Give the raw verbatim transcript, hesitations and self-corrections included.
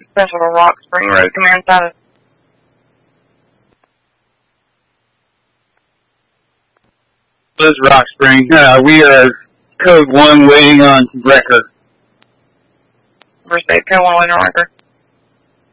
Central Rock Spring Road, command status. This is Rock Spring. Uh, we are code one waiting on record. First aid, code one waiting on record.